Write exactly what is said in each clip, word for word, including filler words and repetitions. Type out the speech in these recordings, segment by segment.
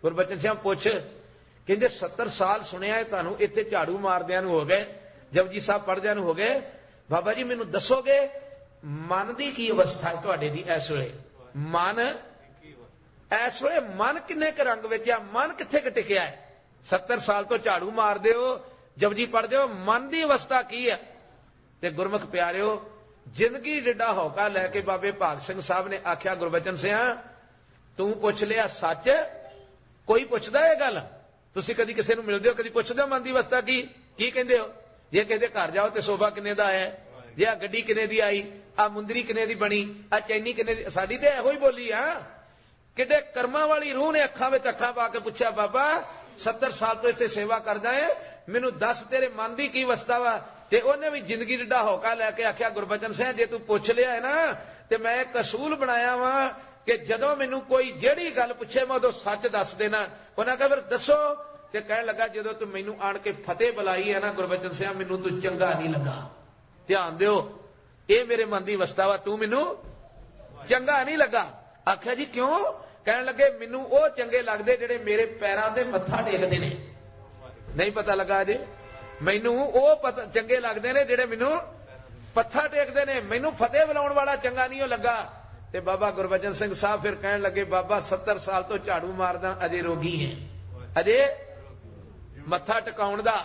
गुरबचन सिंह पुछ, कहते सत्तर साल सुनिया है तुहानू इत्थे झाड़ू मारदियां नू हो गए, जपजी साहब पढ़दियां नू हो गए, बाबा जी मैनू दसोगे मन की की अवस्था है तुहाडे दी इस वेले? मन इस वेले मन किन्ने क रंग विच आ, मन कित्थे क टिकिया है? सत्तर साल तो झाड़ू मारदे हो, जपजी पढ़दे हो, मन की अवस्था की है? ते गुरमुख प्यारिओ, जिंदगी जिड्डा हौका लैके बाबे भाग सिंह साहब ने आख्या, गुरबचन सिंह तू पुछ लिया सच, कोई पुछदा है गल? तुसीं कदी किसी नूं मिलदे हो, कदी पुछदे हो मन की अवस्था की की कहंदे हो? जे कहते घर जाओ तो सोफा किन्ने दा है, जे आ गड्डी किन्ने दी आई, आ मुंदरी किन्ने दी बनी, आ चैनी किन्ने दी, साडी ते इहो ही बोली आ। किड्डे कर्मां वाली रूह ने अखां विच अखां पा के पुछया, बाबा सत्तर साल तो इत्थे सेवा करदा है, मैनू दस तेरे मन की की अवस्था वा? ते उहने भी जिंदगी जिड्डा हौका लैके आख्या, गुरबचन सिंह जे तू पुछ लिया है ना, ते मैं एक असूल बनाया वा कि जदों मैनू कोई जिहड़ी गल पुछे मैं उदों सच दस देना। उन्हां कहा फिर दसो, ते कहण लगा जदों तू मैनू आण के फतेह बुलाई है ना गुरबचन सिंह, मैनू तू चंगा नहीं लगा। ध्यान दिओ, ये मेरे मन की अवस्था वा, तू मैनू चंगा नहीं लगा। आख्या जी क्यों? कहण लगे मैनू वो चंगे लगदे जिहड़े मेरे पैरां ते मत्था टेकदे ने। नहीं पता लगा अजे? मैनू वो पता चंगे लगदे ने जिहड़े मैनू मत्था टेकदे ने, मैनू फतेह बुलाउण वाला चंगा नहीं लगा। ते बाबा गुरबचन सिंह साहब फिर कहण लगे, बाबा सत्तर साल तो झाड़ू मारदा, अजे रोगी है, अजे मत्था टकाउण दा,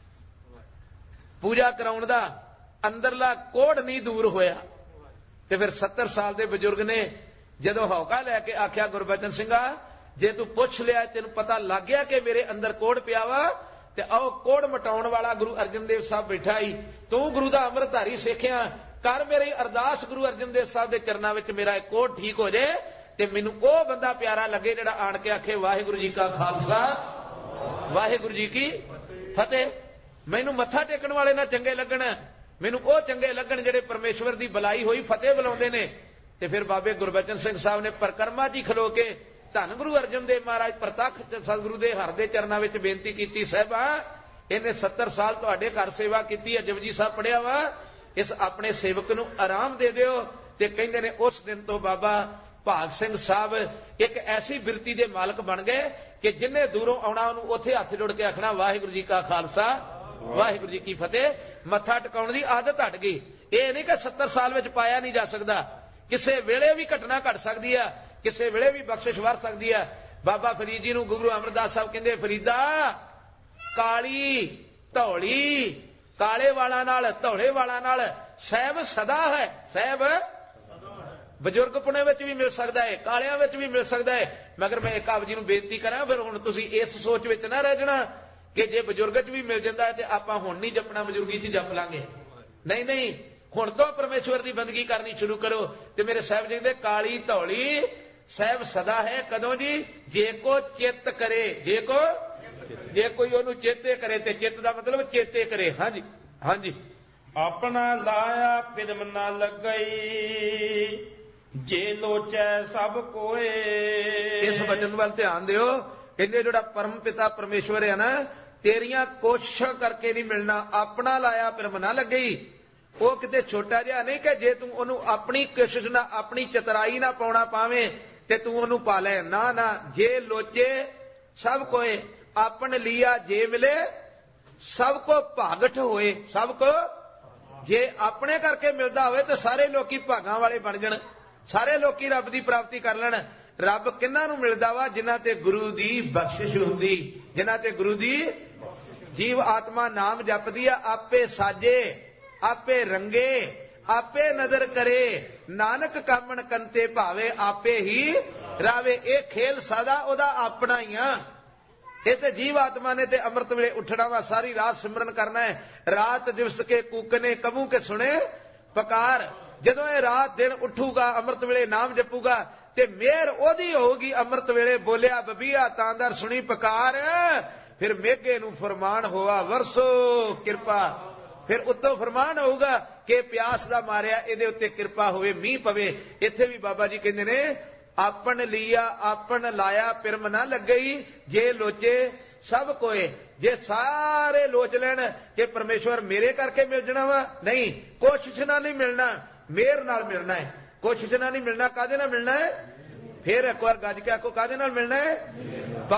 पूजा कराउण दा अंदरला कोड़ नहीं दूर होया। ते फिर सत्तर साल दे बजुर्ग ने जदों हौका लैके आख्या, गुरबचन सिंघा जे तू पुछ लिया, तेनू पता लग गया कि मेरे अंदर कोड़ पिया वा, ते आओ कोड़ मटाउण वाला गुरु अर्जन देव साहब बैठा ही, तू गुरु दा अमृतधारी सिखिया, कर मेरी अरदास गुरु अर्जन देव साहब दे चरनां विच मेरा एक कोड़ ठीक हो जाए, ते मैनू ओ बंदा प्यारा लगे जिहड़ा आण के आखे, वाहिगुरू जी का खालसा वाहिगुरू जी की फतेह। मैनू मत्था टेकण वाले ना चंगे लगण, मैनू ओ चंगे लगण जिहड़े परमेश्वर दी बलाई होई फतेह बुलाउंदे ने। ते फिर बाबे गुरबचन सिंह साहब ने परकरमा जी खलो के धन गुरु अर्जन देव महाराज प्रतख सतगुरु दे हर दे चरनां विच बेनती कीती, साहिबा इन्हें सत्तर साल तुहाडे घर सेवा कीती है, जपजी साहब पढ़िया वा, इस अपने सेवक नूं आराम दे दिओ। ते कहंदे ने उस दिन तो बाबा भाग सिंह साहब एक ऐसी बिरती दे मालक बन गए कि जिन्हें दूरों आउणा उहनूं उत्थे हत्थ जोड़ के आखना, वाहिगुरू जी का खालसा वाहिगुरू जी की फतेह। मत्था टकाउण दी आदत हट गई। ये नहीं कि सत्तर साल विच पाया नहीं जा सकदा, किसे वेले भी घटना घट सकती है, किसे वेले भी बख्शिश वर सकती है। बाबा फरीद जी नूं गुरु अमरदास साहब कहंदे, फरीदा काली धौली, काले वाला नाल धौले वाला नाल सहब सदा है। सहब बजुर्ग पुणे विच भी मिल सकता है, कालियां विच भी मिल सकता है। मगर मैं एक आप जी नूं बेनती करा, फिर हुण तुसीं इस सोच विच ना रह जाना कि जे बजुर्ग च भी मिल जाता है तो आपां हुण नहीं जपना, बजुर्गी च जप लांगे। नहीं नहीं, हुण तो परमेश्वर की बंदगी करनी शुरू करो। ते मेरे साहब जी दे काली धौली सहब सदा है कदों जी? जे को चित करे, जे को जे कोई ओनू चेते करे, ते चित दा मतलब चेते करे। हाँ जी, हाँ जी। अपना लाया पिरम ना लगई, जे लोचै सब कोए। इस वचन वाल ध्यान दिओ। कहंदे जिहड़ा परम पिता परमेश्वर है ना, तेरियां कोशिशां करके नहीं मिलना, अपना लाया पिरम ना लगई। वो किते छोटा जिहा नहीं कि जे तू ओनू अपनी कोशिश ना, अपनी चतराई ना पाउणा पावे ते तू ओनू पा ले। ना ना, जे लोचे सब कोए, अपन लिया जे मिले सबको भागठ होए। सबको जे अपने करके मिलता होवे तो सारे लोकी भागां वाले बन जाण, सारे लोकी रब दी प्राप्ति कर लैण। रब किन्हां नूं मिलदा वा? जिन्हां ते गुरु दी बख्शिश हुंदी, जिन्हां ते गुरु दी जीव आत्मा नाम जपदी आ, आपे साजे आपे रंगे आपे नजर करे, नानक कामण कंते भावे आपे ही रावे। ये खेल सदा ओदा अपना ही आ। ये ते जीव आत्मा ने ते अमृत वेले उठना वा, सारी रात सिमरन करना है। रात दिवस के कूकने कबू के सुने पकार। जदों ये रात दिन उठूगा, अमृत वेले नाम जपूगा, ते मेहर ओदी होगी। अमृत वेले बोलिया बबिया तांदर सुनी पकार, फिर मेघे नूं फरमान होआ वरसो किरपा। फिर उत्तों फरमान होगा कि प्यास दा मारिया इहदे उत्ते किरपा होवे, मींह पवे। इत्थे भी बाबा जी कहंदे ने, आपन लिया आपन लाया पिरम ना लगई, जे लोचे सब कोए। जे सारे लोच लैण कि परमेश्वर मेरे करके मिल जाना वा, नहीं, कोशिश ना नहीं मिलना, मेहर नाल मिलना है। कोशिश ना नहीं मिलना, कादे नाल मिलना है? फिर एक बार गज के आखो, कादे नाल मिलना है?